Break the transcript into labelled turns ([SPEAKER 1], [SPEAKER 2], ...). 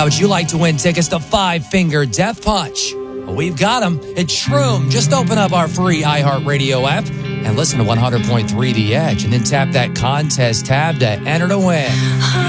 [SPEAKER 1] How would you like to win tickets to Five Finger Death Punch? Well, we've got them. It's Shroom. Just open up our free iHeartRadio app and listen to 100.3 The Edge, and then tap that contest tab to enter to win.